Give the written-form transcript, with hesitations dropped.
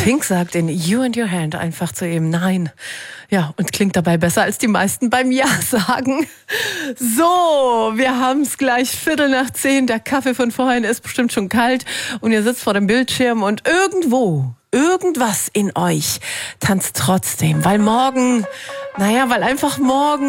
Pink sagt in You and Your Hand einfach zu ihm Nein. Ja, und klingt dabei besser, als die meisten beim Ja sagen. So, wir haben es gleich 9:15. Der Kaffee von vorhin ist bestimmt schon kalt und ihr sitzt vor dem Bildschirm und irgendwas in euch tanzt trotzdem, weil einfach morgen